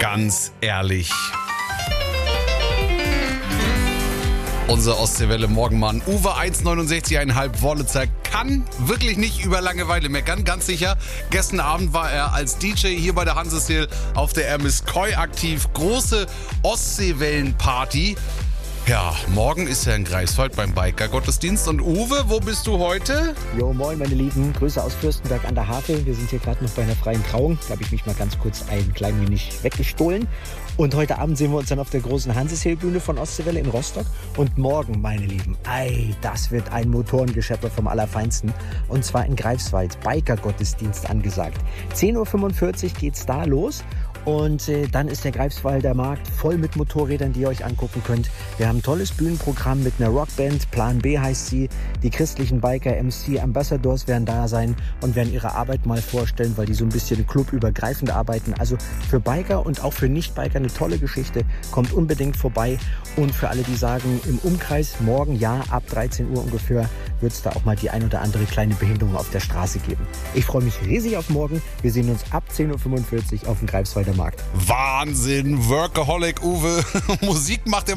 Ganz ehrlich. Unser Ostseewelle Morgenmann Uwe 1,69,5 Wollitzer kann wirklich nicht über Langeweile meckern, ganz sicher. Gestern Abend war er als DJ hier bei der Hanseseel auf der Ermiskoi aktiv. Große Ostseewellenparty. Ja, morgen ist er in Greifswald beim Biker-Gottesdienst. Und Uwe, wo bist du heute? Jo, moin meine Lieben, Grüße aus Fürstenberg an der Havel. Wir sind hier gerade noch bei einer freien Trauung. Da habe ich mich mal ganz kurz ein klein wenig weggestohlen. Und heute Abend sehen wir uns dann auf der großen Hanseseelbühne von Ostseewelle in Rostock. Und morgen, meine Lieben, das wird ein Motorengeschepper vom Allerfeinsten. Und zwar in Greifswald, Biker-Gottesdienst angesagt. 10.45 Uhr geht's da los. Und dann ist der Greifswalder Markt voll mit Motorrädern, die ihr euch angucken könnt. Wir haben ein tolles Bühnenprogramm mit einer Rockband, Plan B heißt sie. Die christlichen Biker MC Ambassadors werden da sein und werden ihre Arbeit mal vorstellen, weil die so ein bisschen clubübergreifend arbeiten. Also für Biker und auch für Nicht-Biker eine tolle Geschichte. Kommt unbedingt vorbei. Und für alle, die sagen, im Umkreis morgen, ja, ab 13 Uhr ungefähr, wird es da auch mal die ein oder andere kleine Behinderung auf der Straße geben. Ich freue mich riesig auf morgen. Wir sehen uns ab 10.45 Uhr auf dem Greifswalder Markt. Wahnsinn, Workaholic Uwe. Musik macht er